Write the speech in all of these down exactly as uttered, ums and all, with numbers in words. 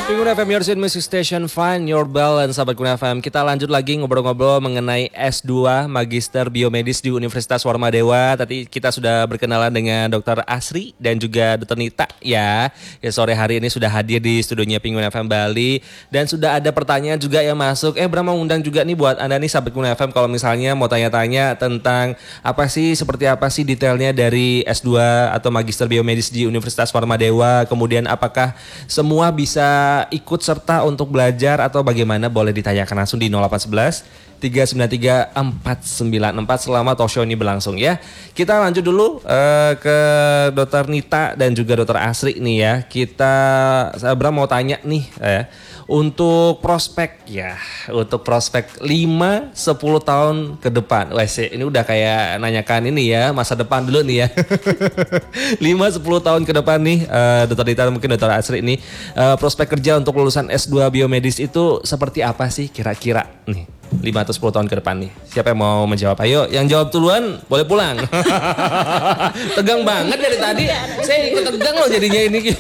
Pengguna F M, your music station, find your balance. Sahabat Pengguna F M, kita lanjut lagi ngobrol-ngobrol mengenai S dua Magister Biomedis di Universitas Warmadewa. Tadi kita sudah berkenalan dengan Dokter Asri dan juga Dokter Nita ya. Ya, sore hari ini sudah hadir di studionya Pengguna F M Bali. Dan sudah ada pertanyaan juga yang masuk. Eh, Bram mau undang juga nih buat Anda nih sahabat Pengguna F M, kalau misalnya mau tanya-tanya tentang apa sih, seperti apa sih detailnya dari S dua atau Magister Biomedis di Universitas Warmadewa. Kemudian apakah semua bisa ikut serta untuk belajar atau bagaimana, boleh ditanyakan langsung di nol delapan satu satu tiga sembilan tiga empat sembilan empat selama talk show ini berlangsung ya. Kita lanjut dulu uh, ke Dokter Nita dan juga Dokter Asri nih ya. Kita, Bram mau tanya nih ya, untuk prospek ya, untuk prospek lima sepuluh tahun ke depan. Wah, ini udah kayak nanyakan ini ya, masa depan dulu nih ya. lima sepuluh tahun ke depan nih, uh, Dokter Nita mungkin Dokter Asri nih, uh, prospek kerja untuk lulusan S dua Biomedis itu seperti apa sih kira-kira nih? lima atau sepuluh tahun ke depan nih. Siapa yang mau menjawab? Ayo, yang jawab duluan boleh pulang. Tegang banget dari tadi. Saya ikut tegang loh jadinya ini.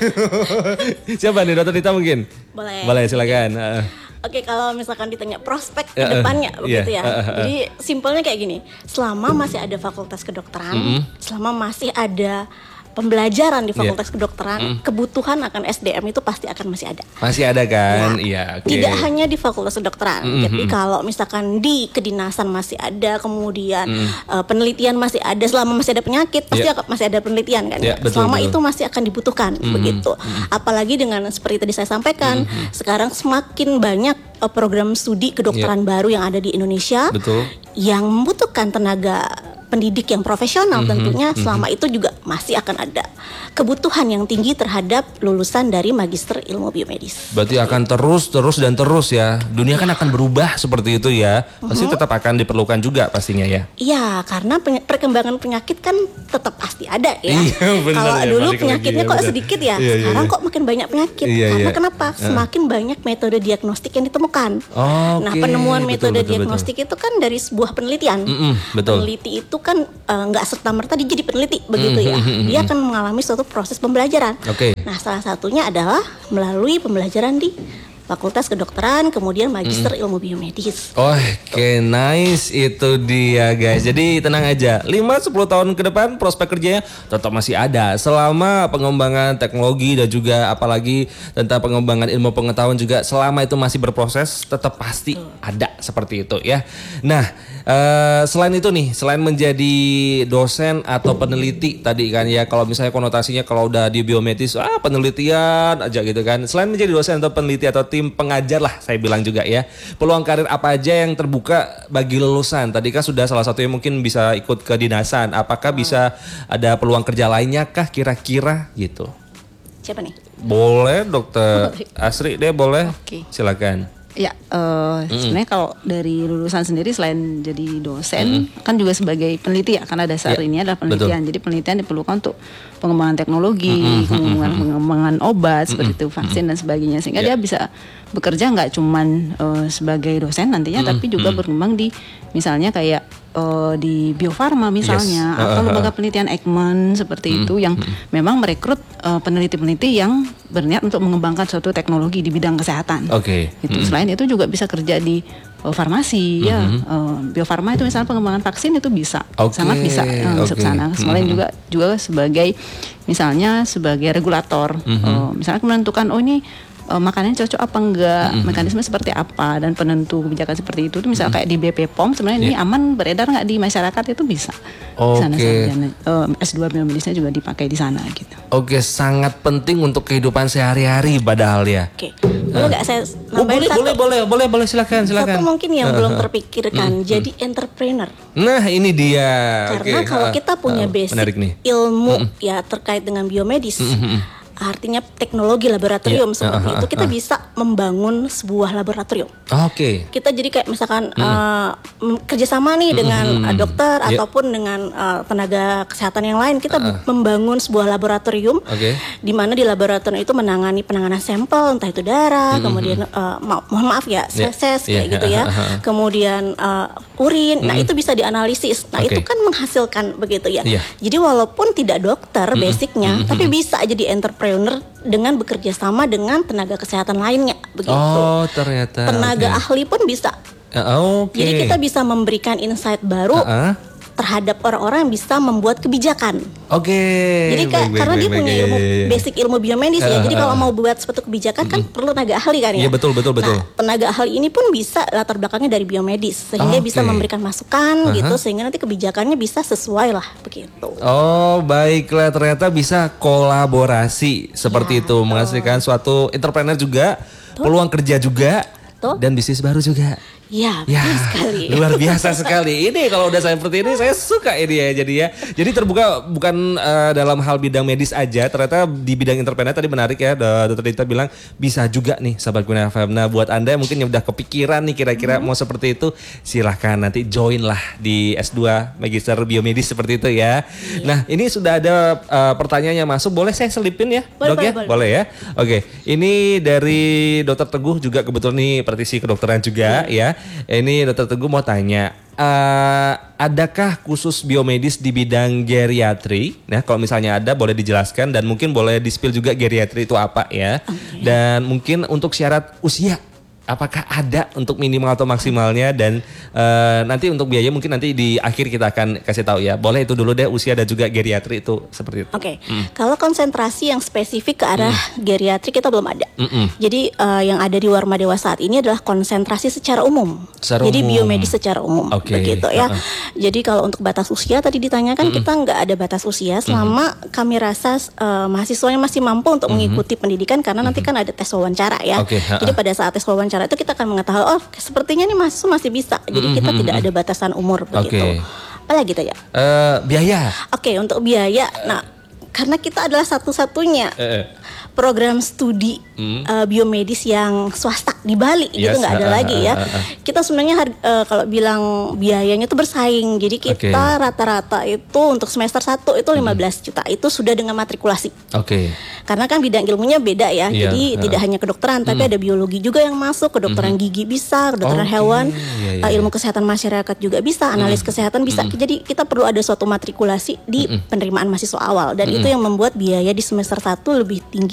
Siapa nih, Dokter Nita mungkin? Boleh. Boleh, silakan. Uh. Oke, kalau misalkan ditanya prospek ke Uh, depannya uh, begitu yeah, ya. uh, uh, uh. Jadi simpelnya kayak gini. Selama masih ada fakultas kedokteran, Mm-hmm. selama masih ada pembelajaran di fakultas yeah. kedokteran, mm. kebutuhan akan S D M itu pasti akan masih ada. Masih ada kan? Nah, iya, oke. Tidak hanya di fakultas kedokteran, Mm-hmm. tapi kalau misalkan di kedinasan masih ada, kemudian Mm. uh, penelitian masih ada, selama masih ada penyakit pasti Yeah. akan masih ada penelitian kan. Yeah, betul, selama betul. itu masih akan dibutuhkan Mm-hmm. begitu. Mm-hmm. Apalagi dengan seperti tadi saya sampaikan, Mm-hmm. sekarang semakin banyak uh, program studi kedokteran Yeah. baru yang ada di Indonesia. Betul. Yang membutuhkan tenaga pendidik yang profesional, mm-hmm. tentunya mm-hmm. selama itu juga masih akan ada kebutuhan yang tinggi terhadap lulusan dari Magister Ilmu Biomedis. Berarti akan terus, terus dan terus ya. Dunia kan akan berubah seperti itu ya. Pasti uh-huh. tetap akan diperlukan juga pastinya ya. Iya, karena peny- perkembangan penyakit kan tetap pasti ada ya. Iya, benar Kalau ya, dulu balik penyakitnya lagi, kok ya, sedikit ya, iya, sekarang iya. kok makin banyak penyakit. Iya, Karena iya. kenapa? Semakin banyak metode diagnostik yang ditemukan. Oh, nah, oke. penemuan Betul, metode betul, diagnostik betul. itu kan dari sebuah penelitian. Mm-mm, betul. Peneliti itu kan nggak uh, serta-merta dia jadi peneliti begitu ya. Dia akan mengalami suatu proses pembelajaran. Oke. Nah, salah satunya adalah melalui pembelajaran di Fakultas Kedokteran, kemudian Magister mm. Ilmu Biomedis. Oh, oke, okay, nice, itu dia guys. Jadi tenang aja, lima sampai sepuluh tahun ke depan prospek kerjanya tetap masih ada. Selama pengembangan teknologi dan juga apalagi tentang pengembangan ilmu pengetahuan juga, selama itu masih berproses, tetap pasti mm. ada seperti itu ya. Nah, uh, selain itu nih, selain menjadi dosen atau peneliti tadi kan ya, kalau misalnya konotasinya kalau udah di biomedis, ah penelitian aja gitu kan. Selain menjadi dosen atau peneliti atau tim pengajar lah saya bilang juga ya, peluang karir apa aja yang terbuka bagi lulusan? Tadi kan sudah salah satunya mungkin bisa ikut ke dinasan, apakah bisa ada peluang kerja lainnya kah kira-kira gitu? Siapa nih? Boleh Dokter Asri deh, boleh. Oke. Silakan. Ya, uh, mm. sebenarnya kalau dari lulusan sendiri selain jadi dosen, mm. kan juga sebagai peneliti ya, karena dasar ya, ini adalah penelitian. Betul. Jadi penelitian diperlukan untuk pengembangan teknologi, mm-hmm. pengembangan, pengembangan obat, mm-hmm. seperti itu, vaksin mm-hmm. dan sebagainya. Sehingga yeah. dia bisa bekerja nggak cuman uh, sebagai dosen nantinya, mm-hmm. tapi juga mm-hmm. berkembang di misalnya kayak uh, di Bio Farma misalnya, yes. atau lembaga penelitian Eijkman seperti mm-hmm. itu yang mm-hmm. memang merekrut uh, peneliti-peneliti yang berniat untuk mengembangkan suatu teknologi di bidang kesehatan. Oke. Okay. Itu mm-hmm. selain itu juga bisa kerja di uh, farmasi mm-hmm. ya, uh, Bio Farma itu misalnya pengembangan vaksin itu bisa, okay. sangat bisa uh, masuk okay. sana. Selain mm-hmm. juga juga sebagai misalnya sebagai regulator, mm-hmm. uh, misalnya menentukan oh ini uh, makanan cocok apa enggak, mm-hmm. mekanisme seperti apa dan penentu kebijakan seperti itu. Itu misalnya mm-hmm. kayak di B P P O M sebenarnya yeah. ini aman beredar nggak di masyarakat, itu bisa. Oke. Okay. Uh, S dua biomedisnya juga dipakai di sana gitu. Oke, okay, sangat penting untuk kehidupan sehari-hari padahal ya. Oke. Okay. Boleh nggak uh. saya nambahin oh, boleh, satu? Boleh, boleh, boleh, boleh, silakan, silakan. Satu mungkin yang uh, belum uh, terpikirkan, uh, jadi uh. entrepreneur. Nah, ini dia. Karena okay. kalau kita punya uh, basic ilmu uh, ya terkait dengan biomedis. Uh, uh, uh. Artinya teknologi laboratorium yeah. seperti uh, uh, itu kita uh. bisa membangun sebuah laboratorium. Oke. Okay. Kita jadi kayak misalkan mm. uh, kerjasama nih mm. dengan uh, dokter yeah. ataupun dengan uh, tenaga kesehatan yang lain, kita uh, uh. membangun sebuah laboratorium. Okay. Di mana di laboratorium itu menangani penanganan sampel, entah itu darah, mm-hmm. kemudian uh, ma- mohon maaf ya, feses yeah. kayak yeah. gitu ya, uh, uh, uh. kemudian uh, urin. Mm. Nah itu bisa dianalisis. Nah okay. itu kan menghasilkan begitu ya. Yeah. Jadi walaupun tidak dokter mm-hmm. basicnya, mm-hmm. tapi bisa jadi entrepreneur entrepreneur dengan bekerja sama dengan tenaga kesehatan lainnya begitu. Oh, ternyata. Tenaga okay. ahli pun bisa. Uh, okay. Jadi kita bisa memberikan insight baru uh-uh. terhadap orang-orang yang bisa membuat kebijakan. Oke. Okay. Jadi baik, karena baik, dia baik, punya ilmu iya, iya. basic ilmu biomedis uh, ya. Jadi uh, kalau uh, mau buat suatu kebijakan uh, kan uh, perlu tenaga ahli kan ya. Iya betul betul betul. Nah, tenaga ahli ini pun bisa latar belakangnya dari biomedis sehingga okay. bisa memberikan masukan uh-huh. gitu sehingga nanti kebijakannya bisa sesuai lah begitu. Oh baiklah, ternyata bisa kolaborasi seperti ya, itu betul. Menghasilkan suatu entrepreneur juga, betul. Peluang kerja juga. Tuh. Dan bisnis baru juga. Ya, betul ya, sekali. Luar biasa sekali. Ini kalau udah saya seperti ini saya suka ini ya jadi ya. Jadi terbuka bukan uh, dalam hal bidang medis aja, ternyata di bidang entrepreneur tadi menarik ya. Dokter Dita bilang bisa juga nih sahabat Kurnia F M. Nah, buat Anda yang mungkin yang udah kepikiran nih kira-kira hmm. mau seperti itu, silahkan nanti join lah di S dua Magister Biomedis seperti itu ya. Iya. Nah, ini sudah ada uh, pertanyaan yang masuk. Boleh saya selipin ya, boleh, Dok boleh, ya? Boleh. boleh ya. Oke, ini dari Dokter Teguh juga kebetulan nih praktisi kedokteran juga hmm. ya. Ini Dokter Teguh mau tanya, uh, adakah khusus biomedis di bidang geriatri? Nah, kalau misalnya ada boleh dijelaskan dan mungkin boleh di-spill juga geriatri itu apa ya. Okay. Dan mungkin untuk syarat usia, apakah ada untuk minimal atau maksimalnya dan uh, nanti untuk biaya mungkin nanti di akhir kita akan kasih tahu ya. Boleh itu dulu deh usia dan juga geriatri itu seperti itu. Oke. Okay. Hmm. Kalau konsentrasi yang spesifik ke arah hmm. geriatri kita belum ada. Hmm-mm. Jadi uh, yang ada di Warma Dewa saat ini adalah konsentrasi secara umum. Secara Jadi umum. biomedis secara umum okay. begitu ya. Uh-uh. Jadi kalau untuk batas usia tadi ditanyakan hmm. kita nggak ada batas usia selama hmm. kami rasa uh, mahasiswanya masih mampu untuk hmm. mengikuti pendidikan karena hmm. nanti kan ada tes wawancara ya. Okay. Uh-uh. Jadi pada saat tes wawancara itu kita akan mengetahui oh sepertinya nih mahasiswa masih bisa jadi mm-hmm. kita tidak ada batasan umur begitu. Okay. Apalagi gitu ya? Uh, biaya. Oke okay, untuk biaya, nah karena kita adalah satu-satunya uh. program studi mm. uh, biomedis yang swasta di Bali yes, gitu nggak ada uh, lagi uh, ya. Uh, uh. Kita sebenarnya uh, kalau bilang biayanya itu bersaing. Jadi kita okay. rata-rata itu untuk semester satu itu lima belas juta itu sudah dengan matrikulasi. Oke. Okay. Karena kan bidang ilmunya beda ya. Yeah, Jadi uh. tidak hanya kedokteran tapi mm. ada biologi juga yang masuk, kedokteran mm. gigi bisa, kedokteran okay. hewan, yeah, yeah, uh, ilmu kesehatan masyarakat juga bisa, analis mm. kesehatan bisa. Mm. Jadi kita perlu ada suatu matrikulasi di mm. penerimaan mahasiswa awal dan mm. itu yang membuat biaya di semester satu lebih tinggi